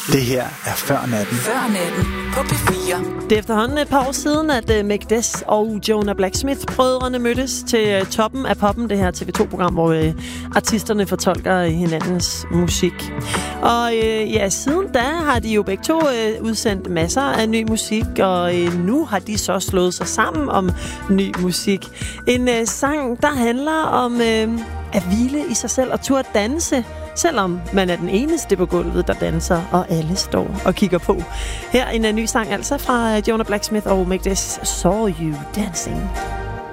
Det her er Før Natten. Før Natten på P4. Det er efterhånden et par år siden, at Meg Des og Jonah Blacksmith-brødrene mødtes til Toppen af Poppen, det her TV2-program, hvor artisterne fortolker hinandens musik. Og siden da har de jo begge to udsendt masser af ny musik, og nu har de så slået sig sammen om ny musik. En sang, der handler om at hvile i sig selv og turde danse, selvom man er den eneste på gulvet, der danser, og alle står og kigger på. Her en ny sang altså fra Jonah Blacksmith og Meg Des, Saw You Dancing.